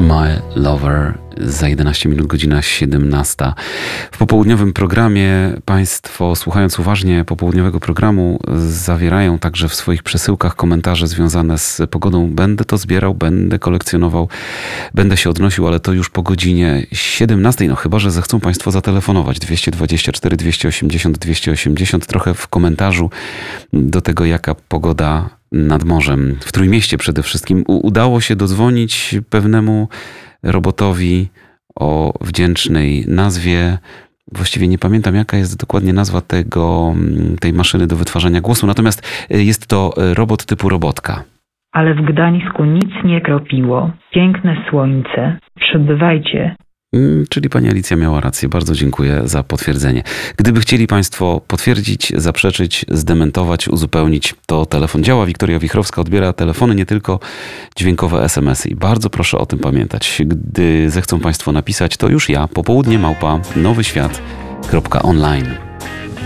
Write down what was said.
My Lover. Za 11 minut, godzina 17. W popołudniowym programie Państwo, słuchając uważnie popołudniowego programu, zawierają także w swoich przesyłkach komentarze związane z pogodą. Będę to zbierał, będę kolekcjonował, będę się odnosił, ale to już po godzinie 17. No chyba że zechcą Państwo zatelefonować. 224 280 280. Trochę w komentarzu do tego, jaka pogoda nad morzem. W Trójmieście przede wszystkim udało się dodzwonić pewnemu robotowi o wdzięcznej nazwie. Właściwie nie pamiętam, jaka jest dokładnie nazwa tej maszyny do wytwarzania głosu. Natomiast jest to robot typu robotka. Ale w Gdańsku nic nie kropiło. Piękne słońce. Przybywajcie. Czyli pani Alicja miała rację. Bardzo dziękuję za potwierdzenie. Gdyby chcieli Państwo potwierdzić, zaprzeczyć, zdementować, uzupełnić, to telefon działa. Wiktoria Wichrowska odbiera telefony, nie tylko dźwiękowe SMS-y. I bardzo proszę o tym pamiętać. Gdy zechcą Państwo napisać, to już ja, popołudnie @nowyświat.online.